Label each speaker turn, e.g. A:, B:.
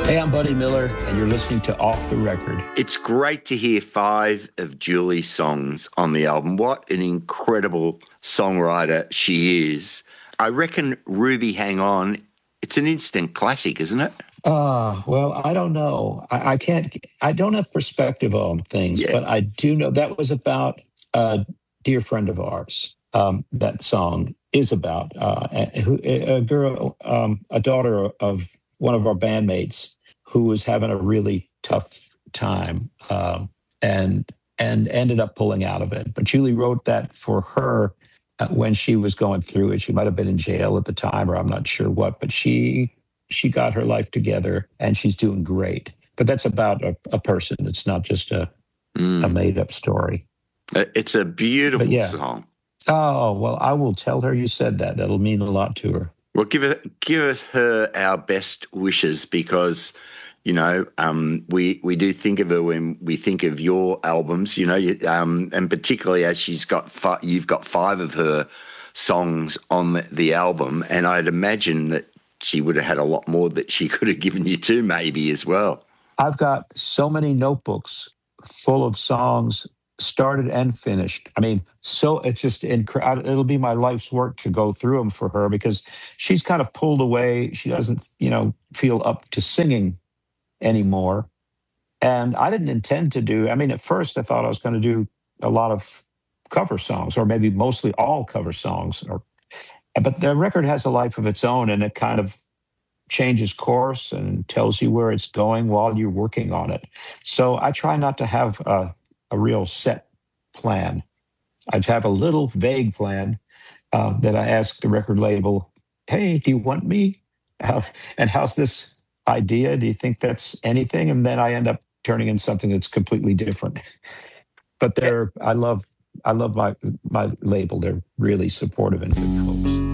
A: Hey, I'm Buddy Miller, and you're listening to Off the Record.
B: It's great to hear 5 of Julie's songs on the album. What an incredible songwriter she is. I reckon Ruby Hang On, it's an instant classic, isn't it?
A: Well, I don't know. I don't have perspective on things, but I do know that was about a dear friend of ours. That song is about a girl, a daughter of one of our bandmates who was having a really tough time and ended up pulling out of it. But Julie wrote that for her when she was going through it. She might have been in jail at the time, or I'm not sure what, but she got her life together and she's doing great. But that's about a person. It's not just a made up story.
B: It's a beautiful song.
A: Oh, well, I will tell her you said that. That'll mean a lot to her.
B: Well, give her our best wishes because, you know, we do think of her when we think of your albums, you know, and particularly as you've got 5 of her songs on the album, and I'd imagine that she would have had a lot more that she could have given you too, maybe as well.
A: I've got so many notebooks full of songs, started and finished. I mean, so it's just incredible. It'll be my life's work to go through them for her because she's kind of pulled away. She doesn't, feel up to singing anymore. And I didn't intend to do, at first I thought I was going to do a lot of cover songs or maybe mostly all cover songs. But the record has a life of its own and it kind of changes course and tells you where it's going while you're working on it. So I try not to have a real set plan. I have a little vague plan that I ask the record label, hey, do you want me? And how's this idea? Do you think that's anything? And then I end up turning in something that's completely different. But I love my label. They're really supportive and good folks.